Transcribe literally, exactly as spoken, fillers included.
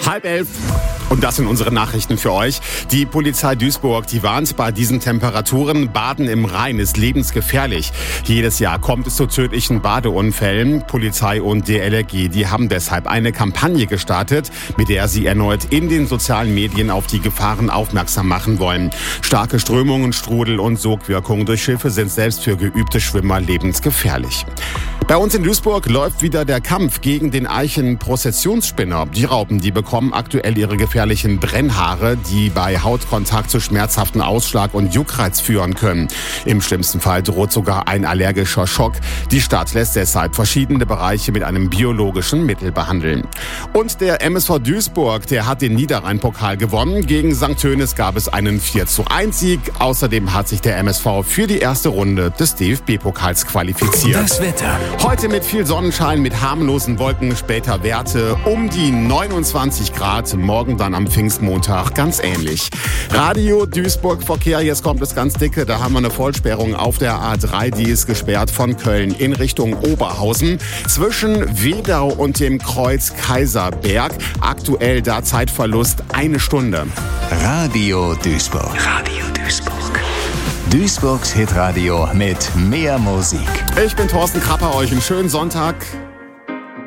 Halb elf. Und das sind unsere Nachrichten für euch. Die Polizei Duisburg, die warnt, bei diesen Temperaturen, Baden im Rhein ist lebensgefährlich. Jedes Jahr kommt es zu tödlichen Badeunfällen. Polizei und D L R G, die haben deshalb eine Kampagne gestartet, mit der sie erneut in den sozialen Medien auf die Gefahren aufmerksam machen wollen. Starke Strömungen, Strudel und Sogwirkungen durch Schiffe sind selbst für geübte Schwimmer lebensgefährlich. Bei uns in Duisburg läuft wieder der Kampf gegen den Eichen-Prozessionsspinner. Die Raupen, die bekommen aktuell ihre gefährlichen Brennhaare, die bei Hautkontakt zu schmerzhaften Ausschlag und Juckreiz führen können. Im schlimmsten Fall droht sogar ein allergischer Schock. Die Stadt lässt deshalb verschiedene Bereiche mit einem biologischen Mittel behandeln. Und der M S V Duisburg, der hat den Niederrhein-Pokal gewonnen. Gegen Sankt Tönis gab es einen vier zu eins Sieg. Außerdem hat sich der M S V für die erste Runde des D F B-Pokals qualifiziert. Das Wetter. Heute mit viel Sonnenschein, mit harmlosen Wolken, später Werte um die neunundzwanzig Grad. Morgen dann am Pfingstmontag ganz ähnlich. Radio Duisburg Verkehr, jetzt kommt es ganz dicke. Da haben wir eine Vollsperrung auf der A drei, die ist gesperrt von Köln in Richtung Oberhausen. Zwischen Wedau und dem Kreuz Kaiserberg. Aktuell da Zeitverlust eine Stunde. Radio Duisburg. Radio Duisburg. Duisburgs Hitradio mit mehr Musik. Ich bin Thorsten Krapper, euch einen schönen Sonntag.